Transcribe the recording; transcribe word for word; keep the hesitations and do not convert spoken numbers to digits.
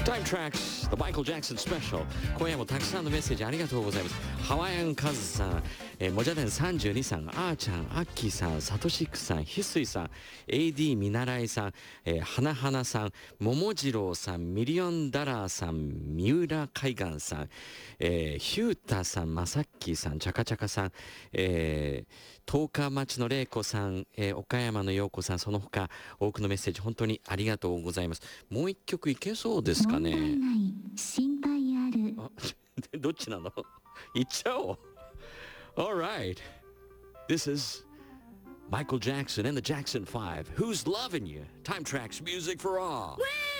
Time Tracks The Michael Jackson Special 今夜もたくさんのメッセージありがとうございます。ハワイアンカズさん、えー、もじゃでんさんじゅうにさん、あーちゃん、アッキーさん、サトシックさん、ヒスイさん、 エーディー 見習いさん、えー、花花さん、桃次郎さん、ミリオンダラーさん、三浦海岸さん、えー、ヒュータさん、まさっきーさん、チャカチャカさん、えー、十日町の玲子さん、えー、岡山の陽子さん、その他多くのメッセージ本当にありがとうございます。もう一曲いけそうですかね。 問題ない心配ある。 あどっちなのいっちゃおう。 Alright, this is Michael Jackson and the Jackson five. Who's loving you? Time Tracks Music for All.